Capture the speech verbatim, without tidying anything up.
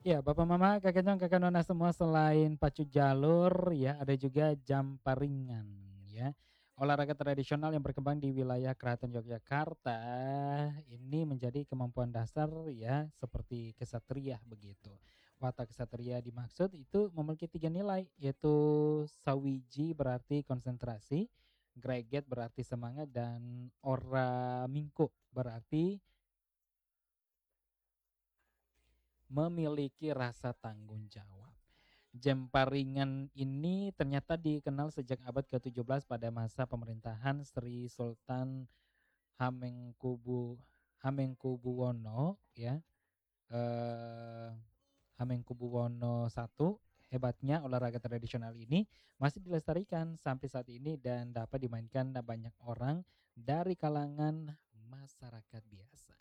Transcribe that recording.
Ya, Bapak Mama, Kakek Cong, Kakek Nona semua selain pacu jalur ya, ada juga jamparingan ya. Olahraga tradisional yang berkembang di wilayah Keraton Yogyakarta ini menjadi kemampuan dasar ya, seperti kesatria begitu. Watak kesatria dimaksud itu memiliki tiga nilai, yaitu sawiji berarti konsentrasi, greget berarti semangat, dan oramingko berarti memiliki rasa tanggung jawab. Jemparingan ini ternyata dikenal sejak abad ke tujuh belas pada masa pemerintahan Sri Sultan Hamengkubu Hamengkubuwono ya. Eh, Hamengkubuwono satu. Hebatnya olahraga tradisional ini masih dilestarikan sampai saat ini dan dapat dimainkan banyak orang dari kalangan masyarakat biasa.